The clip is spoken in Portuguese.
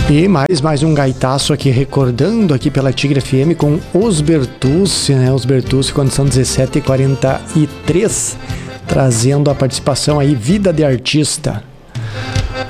E mais um gaitaço aqui, recordando aqui pela Tigre FM com Os Bertucci, né? Os Bertucci, quando são 17h43, trazendo a participação aí, Vida de Artista.